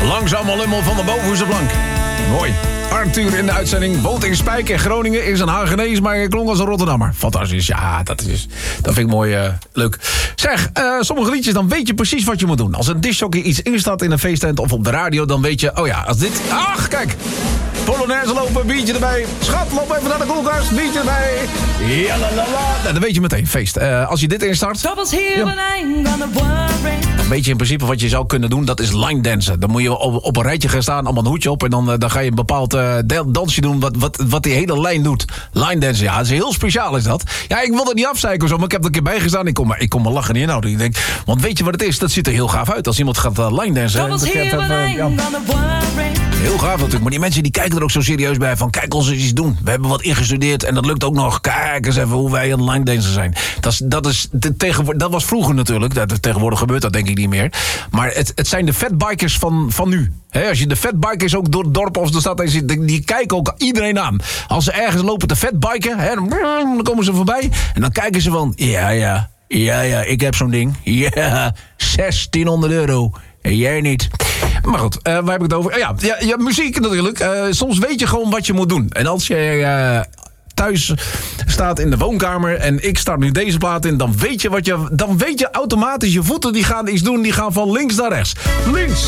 Langzaam al helemaal van de bovenhoese plank. Mooi. Arthur in de uitzending. Woont in Spijk en Groningen. Is een Hagenees, maar klonk als een Rotterdammer. Fantastisch. Ja, dat vind ik mooi. Leuk. Zeg, sommige liedjes, dan weet je precies wat je moet doen. Als een discjockey iets instaat in een feesttent of op de radio, dan weet je... Oh ja, als dit... Ach, kijk. Polonaise lopen, biertje erbij. Schat, loop even naar de koelkast, biertje erbij. Ja, la, la, la. Dan weet je meteen, feest. Als je dit instart... Dan weet je in principe wat je zou kunnen doen. Dat is line dansen. Dan moet je op een rijtje gaan staan, allemaal een hoedje op. En dan ga je een bepaald dansje doen wat die hele lijn doet. Line dansen, ja, dat is heel speciaal is dat. Ja, ik wil er niet afzeiken of zo, maar ik heb er een keer bij gestaan. Ik kon me lachen niet inhouden. Ik denk, want weet je wat het is? Dat ziet er heel gaaf uit. Als iemand gaat line dansen. Heel gaaf natuurlijk. Maar die mensen die kijken er ook zo serieus bij. Van kijk ons eens iets doen. We hebben wat ingestudeerd en dat lukt ook nog. Kijk eens even hoe wij aan line dansen zijn. Dat was vroeger natuurlijk. Tegenwoordig gebeurt dat denk ik niet meer. Maar het zijn de fatbikers van nu. Als je de fatbikers ook door het dorp of de stad heen ziet, die kijken ook iedereen aan. Als ze ergens lopen te fatbiken, dan komen ze voorbij. En dan kijken ze van, ja, ik heb zo'n ding. Ja, €1600. En jij niet. Maar goed, waar heb ik het over? Ja, muziek natuurlijk. Soms weet je gewoon wat je moet doen. En als je thuis staat in de woonkamer en ik start nu deze plaat in, dan weet je automatisch, je voeten die gaan iets doen, die gaan van links naar rechts. Links,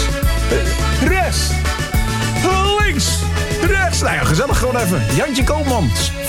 rechts, links, rechts. Nou ja, gezellig gewoon even. Jantje Koopmans,